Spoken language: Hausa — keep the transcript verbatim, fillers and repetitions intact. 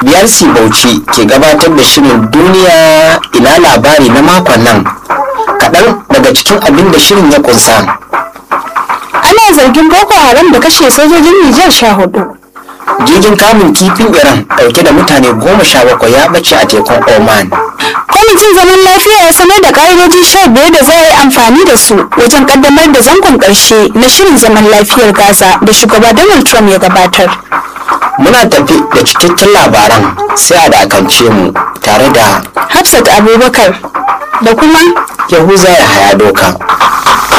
biyar C Bauchi ke gabatar da shirin duniya ina labari na makon nan. Kaɗan daga cikin abin da shirin ya kunsa. Ana zargin Boko Haram da kashe sojojin Nijar sha hudu. Jirgin kamun kifin Iran ɗauke da mutane goma sha bakwai ya ɓace a tekun Oman. Kwamitin zaman lafiya ya sanar da ƙa'idoji sha biyar da za a yi amfani da su wajen ƙaddamar da zangon ƙarshe na shirin zaman lafiyar Gaza da shugaba Donald Trump ya gabatar. Muna tafi da cikakken labaran, sai a dakance mu tare da Hafsat Abubakar da kuma Yahuza Yahaya Doka.